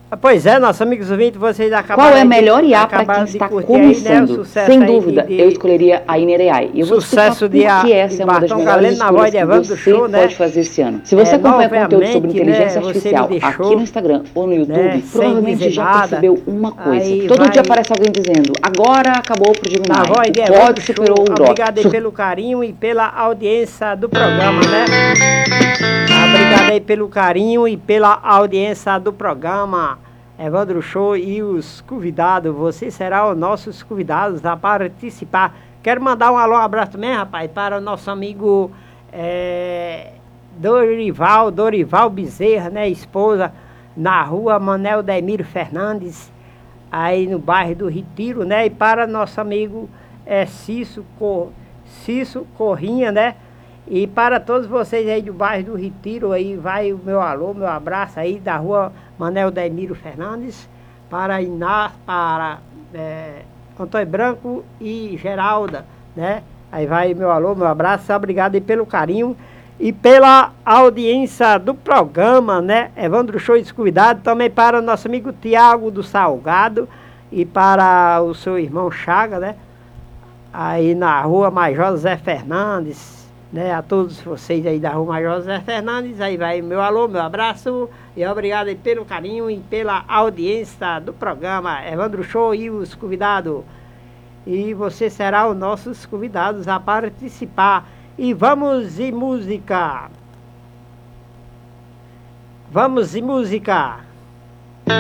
Pois é, nossos amigos ouvintes, vocês acabaram. Qual é a melhor IA para acabaram quem de está curtir aí, né, o começando? sucesso Sem aí dúvida, de- eu escolheria a Inner AI. E eu vou explicar Sucesso por que essa é uma das Bartão melhores Galeno na voz escolhas de que Evandro você Show, né? pode fazer esse ano. Se você acompanha conteúdo sobre Novamente, inteligência né, você me artificial deixou, aqui no Instagram ou no YouTube, né, sem provavelmente dizer já nada. percebeu uma coisa. Aí Todo vai- dia aparece alguém dizendo, agora acabou pro Gemini, Na voz de o Evandro código superou Show. o Grok. Obrigado aí pelo carinho e pela audiência do programa, né? Obrigado aí pelo carinho e pela audiência do programa. Evandro Show e os convidados, você será os nossos convidados a participar. Quero mandar um alô, um abraço também, rapaz, para o nosso amigo Dorival Bezerra, né, esposa, na rua Manuel Demiro Fernandes, aí no bairro do Retiro, né, e para nosso amigo Cício Corrinha, né, e para todos vocês aí do bairro do Retiro, aí vai o meu alô, meu abraço aí da rua Manuel Demiro Fernandes, para Iná, para Antônio Branco e Geralda, né? Aí vai meu alô, meu abraço, obrigado aí pelo carinho e pela audiência do programa, né? Evandro Show Descuidado, também para o nosso amigo Tiago do Salgado e para o seu irmão Chaga, né? Aí na rua Major José Fernandes, né, a todos vocês aí da rua Major José Fernandes, aí vai meu alô, meu abraço e obrigado aí pelo carinho e pela audiência do programa Evandro Show e os convidados. E você será os nossos convidados a participar. E vamos de música. Vamos de música.